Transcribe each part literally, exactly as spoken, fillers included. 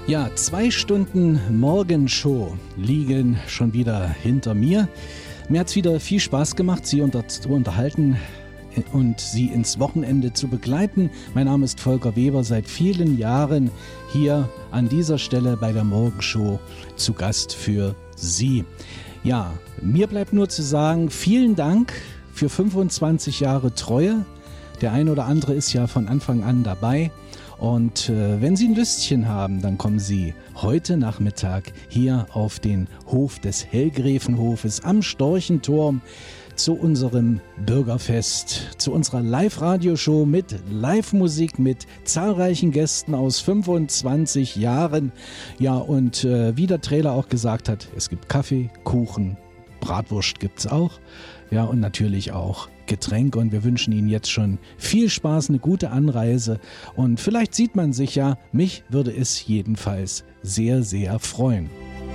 Ja, zwei Stunden Morgenshow liegen schon wieder hinter mir. Mir hat es wieder viel Spaß gemacht, Sie unter, zu unterhalten und Sie ins Wochenende zu begleiten. Mein Name ist Volker Weber, seit vielen Jahren hier an dieser Stelle bei der Morgenshow zu Gast für Sie. Ja, mir bleibt nur zu sagen, vielen Dank für fünfundzwanzig Jahre Treue. Der ein oder andere ist ja von Anfang an dabei. Und äh, wenn Sie ein Lüstchen haben, dann kommen Sie heute Nachmittag hier auf den Hof des Hellgräfenhofes am Storchenturm zu unserem Bürgerfest, zu unserer Live-Radioshow mit Live-Musik, mit zahlreichen Gästen aus fünfundzwanzig Jahren. Ja, und äh, wie der Trailer auch gesagt hat, es gibt Kaffee, Kuchen, Bratwurst gibt's auch. Ja, und natürlich auch Getränk, und wir wünschen Ihnen jetzt schon viel Spaß, eine gute Anreise, und vielleicht sieht man sich ja. Mich würde es jedenfalls sehr, sehr freuen.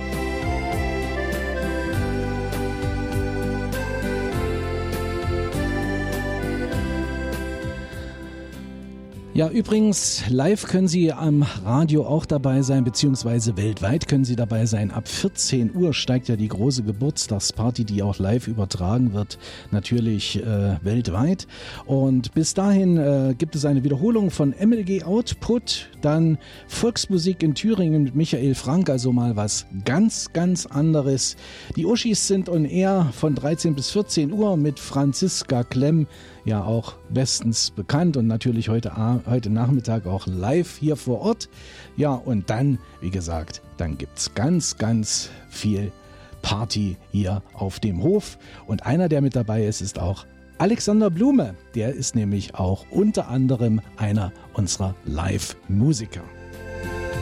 Ja, übrigens, live können Sie am Radio auch dabei sein, beziehungsweise weltweit können Sie dabei sein. Ab vierzehn Uhr steigt ja die große Geburtstagsparty, die auch live übertragen wird, natürlich äh, weltweit. Und bis dahin äh, gibt es eine Wiederholung von M L G Output, dann Volksmusik in Thüringen mit Michael Frank, also mal was ganz, ganz anderes. Die Uschis sind on air von dreizehn bis vierzehn Uhr mit Franziska Klemm, ja auch bestens bekannt, und natürlich heute, heute Nachmittag auch live hier vor Ort. Ja, und dann, wie gesagt, dann gibt's ganz, ganz viel Party hier auf dem Hof. Und einer, der mit dabei ist, ist auch Alexander Blume. Der ist nämlich auch unter anderem einer unserer Live-Musiker.